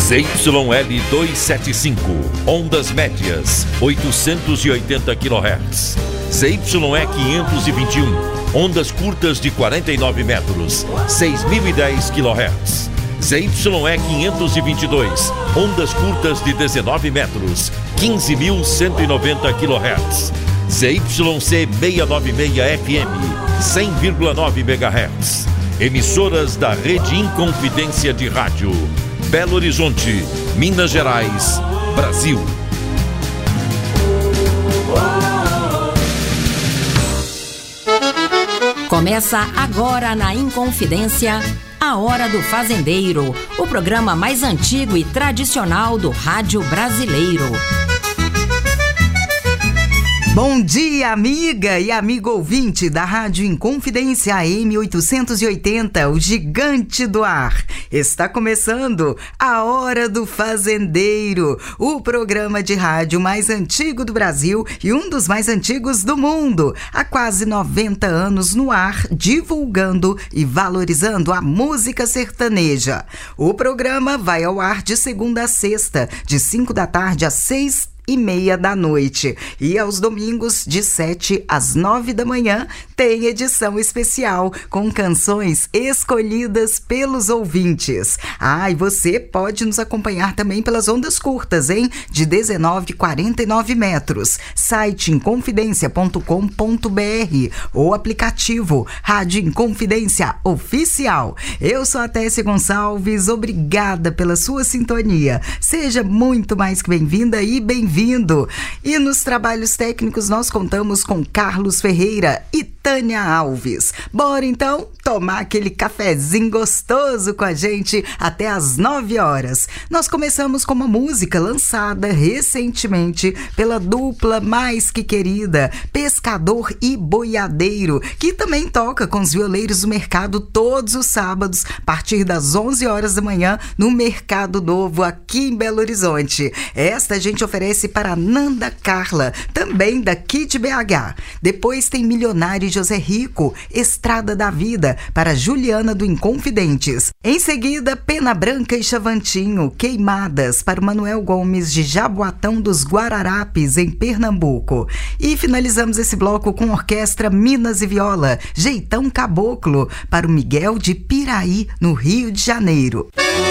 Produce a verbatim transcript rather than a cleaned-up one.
Z Y L duzentos e setenta e cinco, ondas médias, oitocentos e oitenta quilohertz. Z Y E quinhentos e vinte e um, ondas curtas de quarenta e nove metros, seis mil e dez quilohertz. Z Y E quinhentos e vinte e dois, ondas curtas de dezenove metros, quinze mil cento e noventa quilohertz. Z Y C seiscentos e noventa e seis F M, cem vírgula nove megahertz. Emissoras da Rede Inconfidência de Rádio. Belo Horizonte, Minas Gerais, Brasil. Começa agora na Inconfidência, a Hora do Fazendeiro, o programa mais antigo e tradicional do rádio brasileiro. Bom dia, amiga e amigo ouvinte da Rádio Inconfidência A M oitocentos e oitenta, o gigante do ar. Está começando a Hora do Fazendeiro, o programa de rádio mais antigo do Brasil e um dos mais antigos do mundo. Há quase noventa anos no ar, divulgando e valorizando a música sertaneja. O programa vai ao ar de segunda a sexta, de cinco da tarde às seis e meia da noite. E aos domingos, de sete às nove da manhã, tem edição especial com canções escolhidas pelos ouvintes. Ah, e você pode nos acompanhar também pelas ondas curtas, hein? De dezenove a quarenta e nove metros. Site inconfidência ponto com ponto b r ou aplicativo Rádio Inconfidência Oficial. Eu sou a Tessia Gonçalves, obrigada pela sua sintonia. Seja muito mais que bem-vinda e bem-vindo. E nos trabalhos técnicos nós contamos com Carlos Ferreira e Tânia Alves. Bora então tomar aquele cafezinho gostoso com a gente até às nove horas. Nós começamos com uma música lançada recentemente pela dupla mais que querida, Pescador e Boiadeiro, que também toca com os violeiros do mercado todos os sábados, a partir das onze horas da manhã, no Mercado Novo, aqui em Belo Horizonte. Esta a gente oferece para Nanda Carla, também daqui de B H. Depois tem Milionário José Rico, Estrada da Vida, para Juliana do Inconfidentes. Em seguida, Pena Branca e Chavantinho, Queimadas, para o Manuel Gomes de Jaboatão dos Guararapes, em Pernambuco. E finalizamos esse bloco com Orquestra Minas e Viola, Jeitão Caboclo, para o Miguel de Piraí, no Rio de Janeiro.